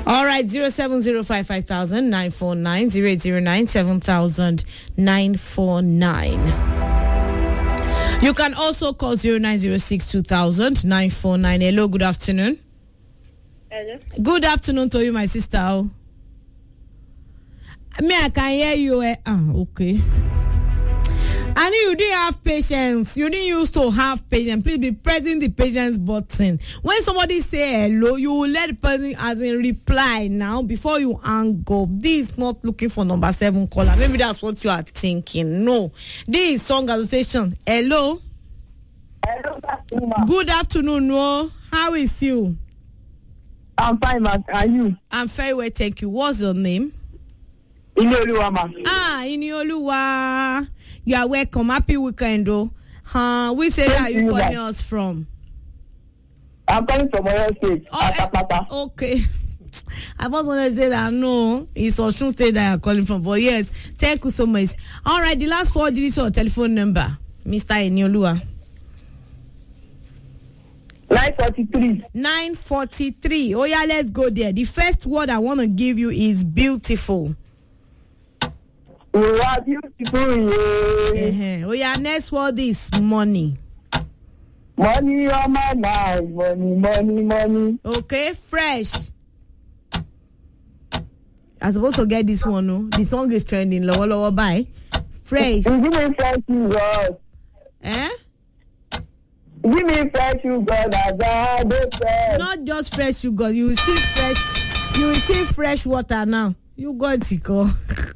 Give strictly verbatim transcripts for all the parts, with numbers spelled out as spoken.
All right, zero seven zero five five thousand nine four nine zero eight zero nine seven thousand nine four nine. You can also call zero nine zero six two thousand nine four nine. Hello, good afternoon. Hello. Good afternoon to you, my sister. Me, I can hear you. Eh? Ah, okay. And you didn't have patience. You didn't used to have patience. Please be pressing the patience button. When somebody say hello, you will let the person as in reply now before you hang up. This is not looking for number seven caller. Maybe that's what you are thinking. No. This is Song Association. Hello. Hello, Fatima. Good afternoon, no. How is you? I'm fine, ma. Are you? I'm very well, thank you. What's your name? Inioluwa, ma. Ah, Inioluwa. You are welcome. Happy weekend, though. Huh? We say that you calling us from? I'm calling from Oyo State. Oh, eh, okay. I was going to say that no, it's Osun State that you're calling from. But yes, thank you so much. All right, the last four digits of telephone number, Mister Inioluwa. nine forty-three. nine forty-three. Oh, yeah, let's go there. The first word I want to give you is beautiful. You are beautiful. Uh-huh. Oh, yeah, next word is money. Money on my mind. Money, money, money. Okay, fresh. I'm supposed to get this one, no? The song is trending. Lower, lower, bye. Fresh. Give me fresh sugar. Eh? Give me fresh sugar. That's all they say. Not just fresh sugar. You will see fresh. You will see fresh water now. You got it, go.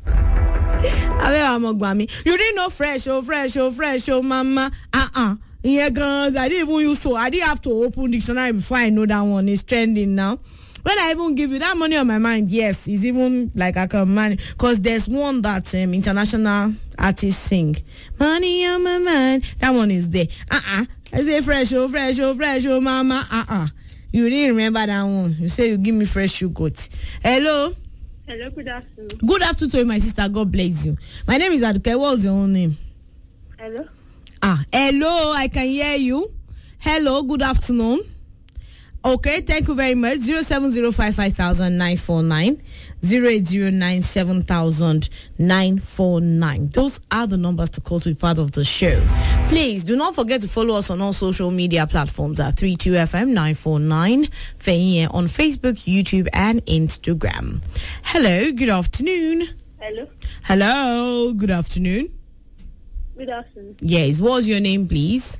You didn't know fresh, oh fresh, oh fresh, oh mama. Uh uh. Yeah, girls. I didn't even use so. I didn't have to open dictionary before I know that one is trending now. When I even give you that money on my mind, yes, it's even like I can manage. Because there's one that um, international artists sing. Money on my mind. That one is there. Uh-uh. I say fresh, oh, fresh, oh, fresh, oh, mama. Uh-uh. You didn't remember that one. You say you give me fresh yogurt. Hello? Hello, good afternoon. Good afternoon to you, my sister. God bless you. My name is Aduke. What's your own name? Hello? Ah, hello. I can hear you. Hello, good afternoon. Okay, thank you very much. zero seven zero five five thousand nine four nine zero eight zero nine seven thousand nine four nine. Those are the numbers to call to be part of the show. Please do not forget to follow us on all social media platforms at three two F M nine four nine Feyie on Facebook, YouTube, and Instagram. Hello, good afternoon. Hello? Hello, good afternoon. Good afternoon. Yes, what's your name, please?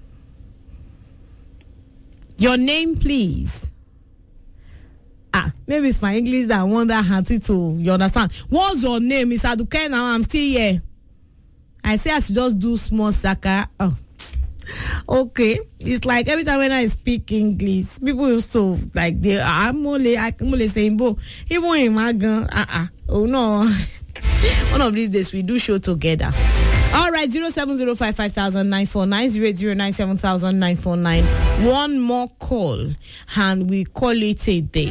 Your name, please. Ah, maybe it's my English that I want that handy to, you understand? What's your name? It's Aduke now. I'm still here. I say I should just do small saka. Oh, okay. It's like every time when I speak English, people used to like they. I'm only I'm only saying, "Bo, even in my gun, ah ah, oh no." One of these days we do show together. All right, zero seven zero five five thousand nine four nine zero eight zero nine seven thousand nine four nine. One more call, and we call it a day.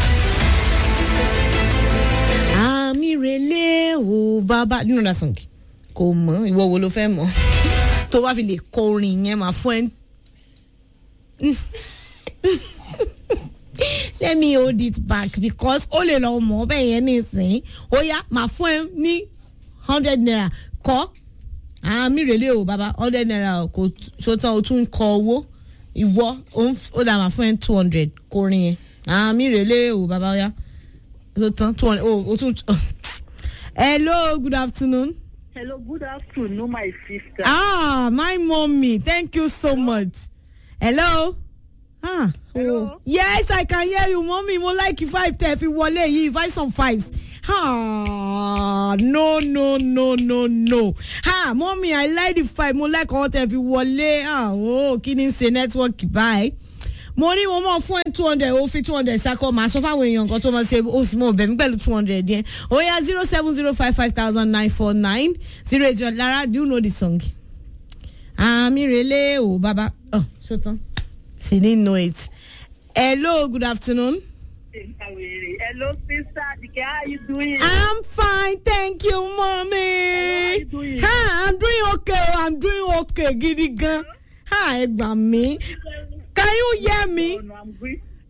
Amirele o baba, you know that song? Come on, ìwọ wo ló fẹ́ mọ̀? Tó bá fi lè kọrin yẹn máa fún ẹ. Let me hold it back because ó lè lọ mọ̀ bẹ́ẹ̀ yẹn nísìnyí. Ó yá, máa fún ẹ ní hundred naira kọ́. Ah, mi rele o baba hundred naira kò ṣòtàn o tún kọ owó ìwọ ó dà máa fún ẹ two hundred kò rin yẹn. Ah, mi rele o baba ya ṣòtàn two hundred o tún. Hello, good afternoon. Hello, good afternoon, my sister. Ah, my mommy, thank you so Hello? much. Hello. Ah. Hello. Oh. Yes, I can hear you, mommy. Mo like five ten fi wọlé yìí five some five. Ah, no, no, no, no, no. Ah, mommy, I like the five. Mo like all the fi wọlé. Ah, oh, kí ni ṣe network báyìí. Mo ní mo mọ̀ fún two hundred, ó fi two hundred ṣàkọ máa sọ fáwọn èèyàn kan tó máa ṣe ó sì mọ̀ bẹ̀ mí pẹ̀lú two hundred yẹn. Ó yá zero seven zero five five thousand nine four nine zero eight zero. Lara, do you know the song? Ah, mi rele o baba. Oh, shut up. She didn't know it. Hello, good afternoon. Hello, sister. How are you doing? I'm fine, thank you, mommy. Hello, how are you doing? Hi, I'm doing okay. I'm doing okay. Giddy gun. Hi, mommy. Can you hear me? No, no, I'm good.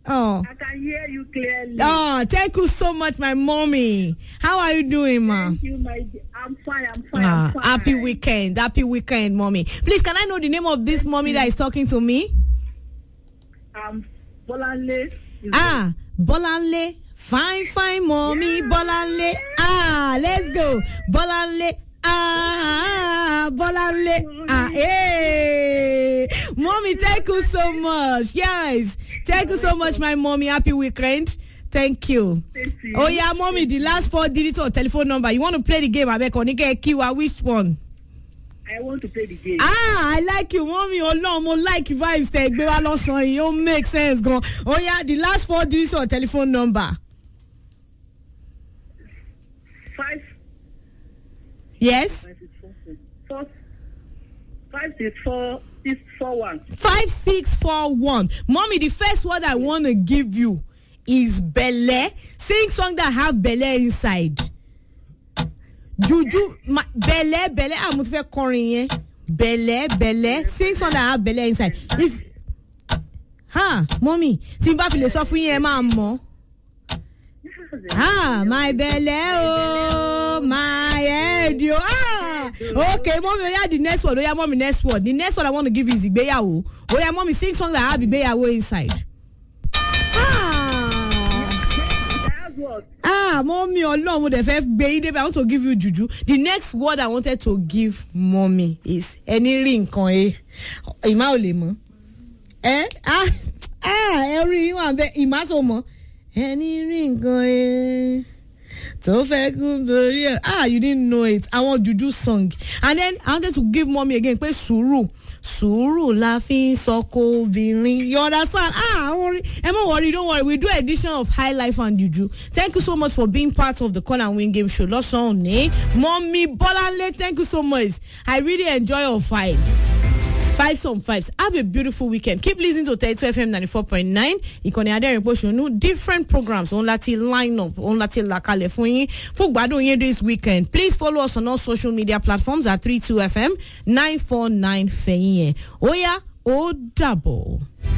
Oh. I can hear you clearly. Oh, thank you so much, my mommy. How are you doing, ma? Thank you, my dear. I'm fine, I'm fine, Ah, I'm fine. happy weekend. Happy weekend, mommy. Please, can I know the name of this mommy that is talking to me? Um, Bolanle. Ah, Bolanle. Fine, fine, mommy. Yeah. Bolanle. Ah, let's go. Bolanle. Ah, Bolanle. Ah, hey. Mommy, thank you so much. Yes. Thank you so much, my mommy. Happy weekend. Thank you. Thank you. Oh, yeah, mommy, the last four digits of telephone number. You want to play the game? I beg, Onike Kiwa, which one? I want to play the game. Ah, I like you, mommy. Oh, no, mo like vibes. Take me a lot son. You make sense, go. Oh, yeah, the last four digits of telephone number. Five. Yes? Five six four. Four. Five six four six four one. Five, six, four, one. Mommy, the first word I want to give you is belle. Sing song that have belle inside. Juju, ma, belle, belle. I'm not fair calling Belle, belle. Sing song that have belle inside. If, ha, mommy, Simba file so fun yen ma mo. Ah, my belle, oh, my head, yo. Ah, okay, mommy, oh, yeah, the next one. Oh, yeah, mommy, next one. The next one I want to give you is Igbeyawo. Oh, yeah, mommy, sing song that have Igbeyawo inside. Ah, mommy, oh no, mo de fe gbe ide, I want to give you juju. The next word I wanted to give mommy is any ring kan e. Ima o le mo. Eh? Ah, ah, every one be ima so mo. Any ring kan e. To fe kun tori e. Ah, you didn't know it. I want juju song. And then I wanted to give mommy again pe sùúrù. Sùúrù la fi sọkò obìnrin. You understand? Ah, worry. Emma, worry, don't worry. We do edition of High Life and Juju. Thank you so much for being part of the Call and Win Game Show. Lọ́sàn-án òní. Mommy Bolanle, thank you so much. I really enjoy your vibes. Fives on fives. Have a beautiful weekend. Keep listening to thirty-two F M ninety-four point nine. Ìkànnì Adẹ́rìn Pòṣónú. Different programs on láti line up, on láti làkàlẹ̀ fún yín. Fún gbádùn yín this weekend. Please follow us on all social media platforms at thirty-two F M nine four nine Fẹ̀yìn ẹ̀. Ó yá, ó dàbọ̀.